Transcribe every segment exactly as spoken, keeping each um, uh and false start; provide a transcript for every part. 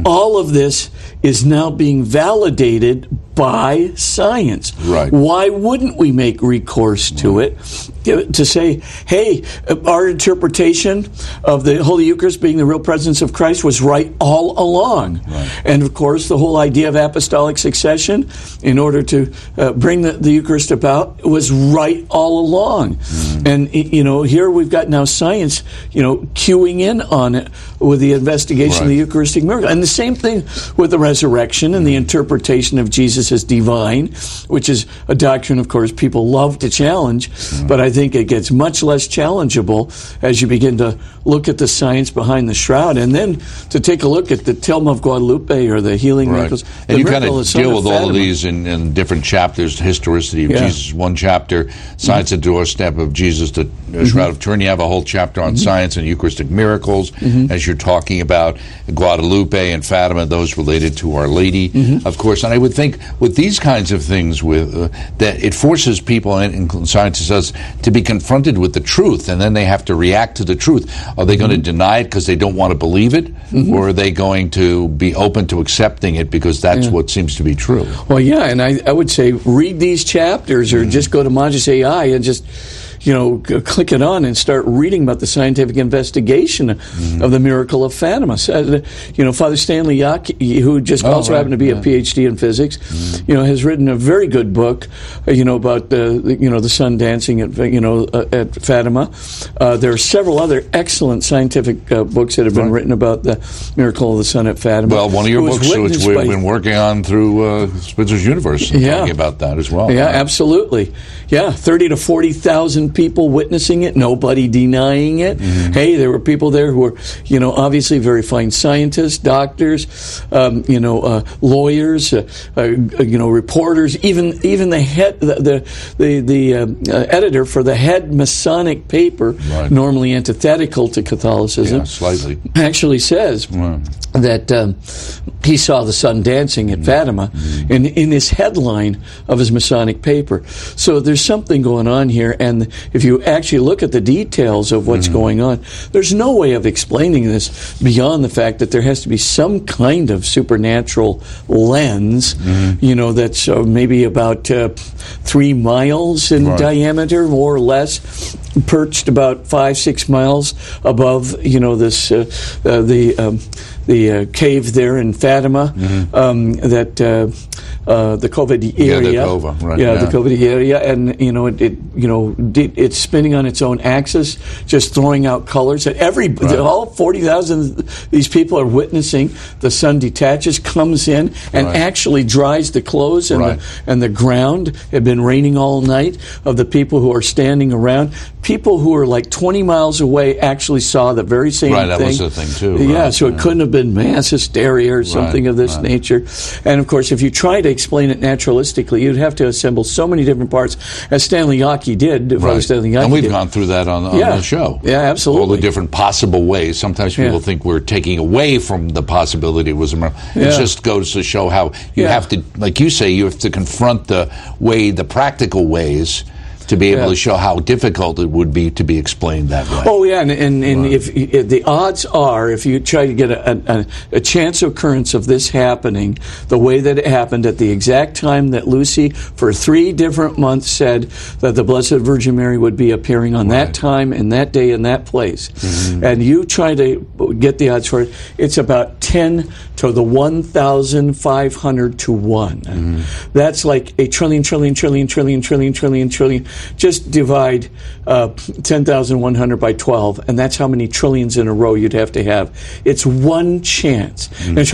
Mm-hmm. All of this is now being validated by science. Right. Why wouldn't we make recourse to it to say, hey, our interpretation of the Holy Eucharist being the real presence of Christ was right all along? Right. And, of course, the whole idea of apostolic succession in order to uh, bring the, the Eucharist about was right all along. Mm. And, you know, here we've got now science, you know, cueing in on it with the investigation right. of the Eucharistic miracle. And the same thing with the resurrection and the interpretation of Jesus as divine, which is a doctrine, of course, people love to challenge, mm. but I think it gets much less challengeable as you begin to look at the science behind the shroud, and then to take a look at the Tilma of Guadalupe or the healing right. miracles. And you kind of of deal with Fatima. all of these in, in different chapters. Historicity of Yeah. Jesus, one chapter. Science mm-hmm. at the doorstep of Jesus, the mm-hmm. Shroud of Turin. You have a whole chapter on mm-hmm. science and Eucharistic miracles, mm-hmm. as you're talking about Guadalupe and Fatima, those related to Our Lady, mm-hmm. of course. And I would think with these kinds of things, with uh, that it forces people, and, and science does, to be confronted with the truth, and then they have to react to the truth. Are they going to mm-hmm. deny it because they don't want to believe it, mm-hmm. or are they going to be open to accepting it because that's yeah. what seems to be true? Well, yeah, and I, I would say read these chapters, or mm-hmm. just go to Magis A I and just, you know, g- click it on and start reading about the scientific investigation mm-hmm. of the miracle of Fatima. So, you know, Father Stanley Yaki, who just oh, also right. happened to be yeah. a P H D in physics, mm-hmm. you know, has written a very good book, uh, you know, about the, the, you know, the sun dancing at, you know, uh, at Fatima. Uh, there are several other excellent scientific uh, books that have been right. written about the miracle of the sun at Fatima. Well, one of your books, which we've by, been working on through uh, Spitzer's Universe, yeah. talking about that as well. Yeah, right? absolutely. Yeah, thirty to forty thousand people witnessing it, nobody denying it. Mm-hmm. Hey, there were people there who were, you know, obviously very fine scientists, doctors, um, you know, uh, lawyers, uh, uh, you know, reporters, even even the head, the the the, the uh, uh, editor for the head Masonic paper, right. normally antithetical to Catholicism, yeah, slightly, actually says right. that um, he saw the sun dancing at mm-hmm. Fatima mm-hmm. in in his headline of his Masonic paper. So there's something going on here, and if you actually look at the details of what's mm-hmm. going on, there's no way of explaining this beyond the fact that there has to be some kind of supernatural lens, mm-hmm. you know, that's uh, maybe about uh, three miles in right. diameter, more or less, perched about five, six miles above, you know, this uh, uh, the um, the uh, cave there in Fatima, mm-hmm. um, that uh, uh, the Cova area, yeah, the Cova, right? Yeah, yeah. the Cova area, and you know, it, it you know, it, it's spinning on its own axis, just throwing out colors. And every right. all forty thousand these people are witnessing the sun detaches, comes in, and right. actually dries the clothes and right. the, and the ground. It had been raining all night. Of the people who are standing around, people who are like twenty miles away actually saw the very same right, thing. That was the thing too. Yeah, right. so it yeah. couldn't have been mass hysteria or something right. of this right. nature. And of course, if you try to explain it naturalistically, you'd have to assemble so many different parts, as Stanley Yaki did. Right. Father Stanley Yaki and we've did. gone through that on, on yeah. the show. Yeah, absolutely. All the different possible ways. Sometimes people yeah. think we're taking away from the possibility it was a miracle. Yeah. It just goes to show how you yeah. have to, like you say, you have to confront the way, the practical ways, to be able yeah. to show how difficult it would be to be explained that way. Oh, yeah, and, and, and right. if, if the odds are, if you try to get a, a, a chance occurrence of this happening the way that it happened at the exact time that Lucy, for three different months, said that the Blessed Virgin Mary would be appearing on right. that time and that day and that place, mm-hmm. and you try to get the odds for it, it's about ten to the one thousand five hundred to one. Mm-hmm. That's like a trillion, trillion, trillion, trillion, trillion, trillion, trillion. Just divide uh, ten thousand one hundred by twelve, and that's how many trillions in a row you'd have to have. It's one chance.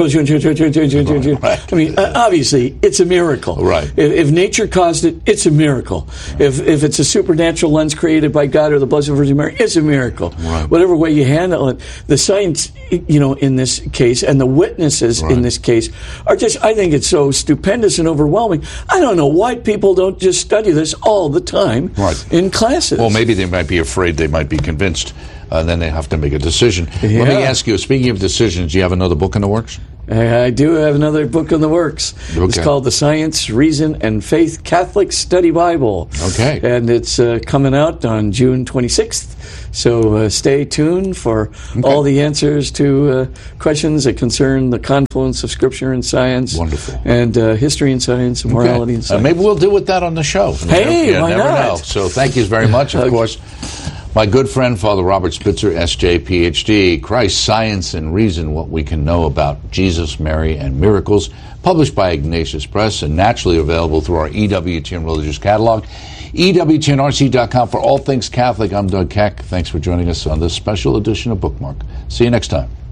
Mm. Right. I mean, uh, obviously, it's a miracle. Right. If, if nature caused it, it's a miracle. Right. If if it's a supernatural lens created by God or the Blessed Virgin Mary, it's a miracle. Right. Whatever way you handle it, the science, you know, in this case, and the witnesses right. in this case are just, I think it's so stupendous and overwhelming. I don't know why people don't just study this all the time right. in classes. Well, maybe they might be afraid, they might be convinced, and uh, then they have to make a decision. Yeah. Let me ask you, speaking of decisions, do you have another book in the works? I do have another book in the works. Okay. It's called The Science, Reason, and Faith Catholic Study Bible. Okay. And it's uh, coming out on June twenty-sixth. So uh, stay tuned for Okay. all the answers to uh, questions that concern the confluence of Scripture and science. Wonderful. And uh, history and science, and morality Okay. and science. Uh, maybe we'll do with that on the show. You Hey, never, you why never not? know. So thank you very much. Of Okay. course, my good friend, Father Robert Spitzer, S J, P H D, Christ, Science, and Reason, What We Can Know About Jesus, Mary, and Miracles, published by Ignatius Press and naturally available through our E W T N Religious Catalog. E W T N R C dot com for all things Catholic. I'm Doug Keck. Thanks for joining us on this special edition of Bookmark. See you next time.